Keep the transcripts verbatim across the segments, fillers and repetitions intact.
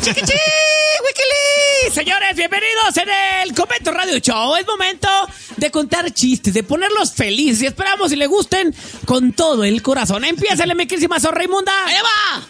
¡Chiquichi! ¡Wikili! Señores, bienvenidos en el Comento Radio Show. Es momento de contar chistes, de ponerlos felices. Y esperamos si les gusten con todo el corazón. Empiézale, mi querísima zorra inmunda. ¡Ahí va!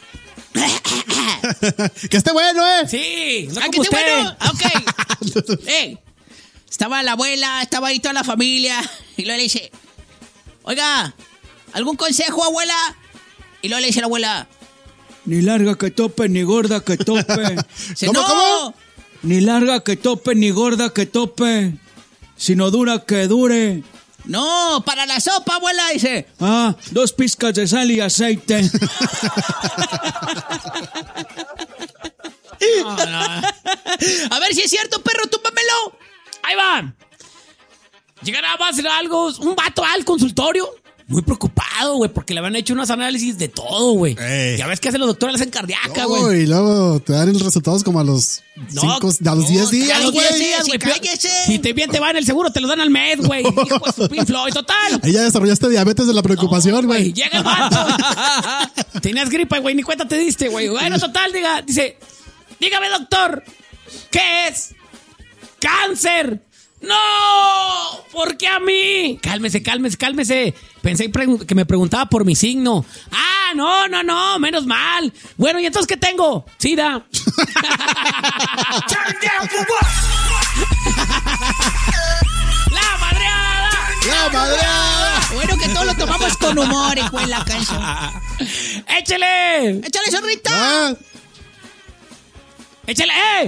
Que esté bueno, ¿eh? Sí, no ¿Ah, como que esté usted. bueno? Ok. Ey, estaba la abuela, estaba ahí toda la familia. Y luego le dice, oiga, ¿algún consejo, abuela? Y luego le dice la abuela, Ni larga que tope, ni gorda que tope. dice, ¿Cómo, no, cómo? Ni larga que tope, ni gorda que tope. Sino dura que dure. no, para la sopa, abuela, dice. Ah, dos pizcas de sal y aceite. No, no. A ver si es cierto, perro, túmbamelo. Ahí va. Llegará más algo, un vato al consultorio. Muy preocupado, güey, porque le habían hecho unos análisis de todo, güey. Ey. Ya ves que hacen los doctores, le hacen cardíaca, güey. Oh, y luego te dan los resultados como a los No, cinco, a los no, diez días, A los güey. diez días, güey. cállese. Si te bien te va en el seguro, te lo dan al mes, güey. Hijo de su Pink Floyd, total. Ahí ya desarrollaste diabetes de la preocupación, No, güey. Llega el vato. Tenías gripa, güey, ni cuenta te diste, güey. Bueno, total, diga, dice, dígame, doctor, ¿qué es? ¡Cáncer! ¡No! ¿Por qué a mí? Cálmese, cálmese, cálmese. Pensé que me preguntaba por mi signo. Ah, no, no, no, menos mal. Bueno, ¿y entonces qué tengo? SIDA. ¡La madreada! ¡La madreada! Bueno, que todos lo tomamos con humor, hijo de la canción. ¡Échale! Échale, zorrita. Ah, ¡Échale! ¡Eh!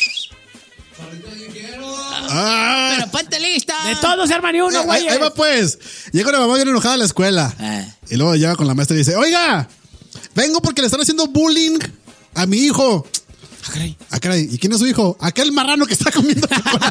ah. Pero ponte lista. De todos se arma ni uno, Ahí, güey. ahí va pues. Llega una mamá bien enojada a la escuela. Ah. Y luego llega con la maestra y dice, oiga, vengo porque le están haciendo bullying a mi hijo. Ah, caray. Ah, caray, ¿y quién es su hijo? Aquel marrano que está comiendo chocolate.